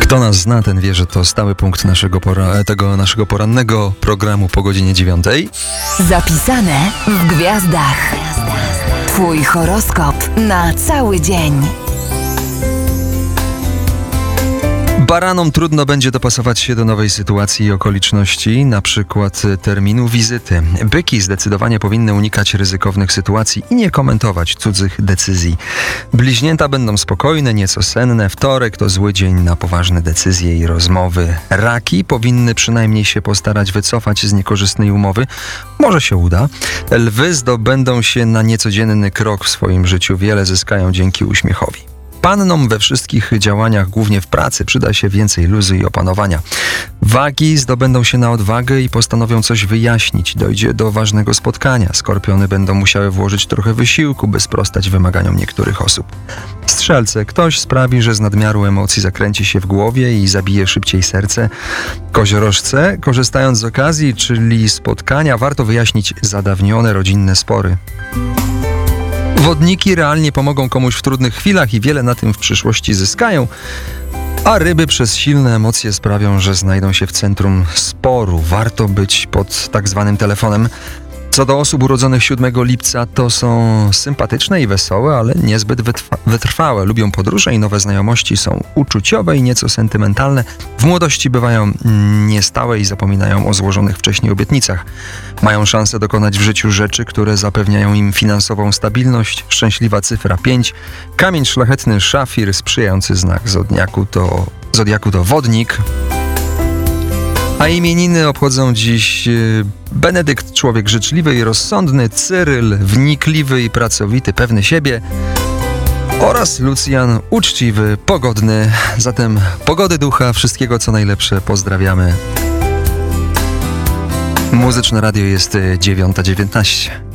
Kto nas zna, ten wie, że to stały punkt tego naszego porannego programu po godzinie 9. Zapisane w gwiazdach. Twój horoskop na cały dzień. Baranom trudno będzie dopasować się do nowej sytuacji i okoliczności, na przykład terminu wizyty. Byki zdecydowanie powinny unikać ryzykownych sytuacji i nie komentować cudzych decyzji. Bliźnięta będą spokojne, nieco senne. Wtorek to zły dzień na poważne decyzje i rozmowy. Raki powinny przynajmniej się postarać wycofać z niekorzystnej umowy. Może się uda. Lwy zdobędą się na niecodzienny krok w swoim życiu. Wiele zyskają dzięki uśmiechowi. Pannom we wszystkich działaniach, głównie w pracy, przyda się więcej luzu i opanowania. Wagi zdobędą się na odwagę i postanowią coś wyjaśnić. Dojdzie do ważnego spotkania. Skorpiony będą musiały włożyć trochę wysiłku, by sprostać wymaganiom niektórych osób. Strzelce, ktoś sprawi, że z nadmiaru emocji zakręci się w głowie i zabije szybciej serce. Koziorożce, korzystając z okazji, czyli spotkania, warto wyjaśnić zadawnione rodzinne spory. Wodniki realnie pomogą komuś w trudnych chwilach i wiele na tym w przyszłości zyskają, a ryby przez silne emocje sprawią, że znajdą się w centrum sporu. Warto być pod tak zwanym telefonem. Co do osób urodzonych 7 lipca, to są sympatyczne i wesołe, ale niezbyt wytrwałe. Lubią podróże i nowe znajomości, są uczuciowe i nieco sentymentalne. W młodości bywają niestałe i zapominają o złożonych wcześniej obietnicach. Mają szansę dokonać w życiu rzeczy, które zapewniają im finansową stabilność. Szczęśliwa cyfra 5. Kamień szlachetny szafir, sprzyjający znak zodiaku to wodnik. A imieniny obchodzą dziś Benedykt, człowiek życzliwy i rozsądny, Cyryl, wnikliwy i pracowity, pewny siebie, oraz Lucjan, uczciwy, pogodny. Zatem pogody ducha, wszystkiego co najlepsze, pozdrawiamy. Muzyczne Radio jest 9:19.